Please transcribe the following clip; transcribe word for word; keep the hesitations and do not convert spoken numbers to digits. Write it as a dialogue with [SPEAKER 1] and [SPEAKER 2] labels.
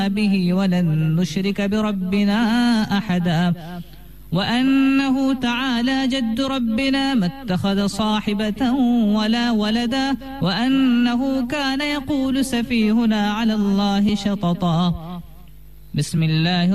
[SPEAKER 1] به ولن نشرك بربنا أحدا وأنه تعالى جد ربنا ما اتخذ صاحبة ولا ولدا وأنه كان يقول سفيهنا على الله شططا. بسم الله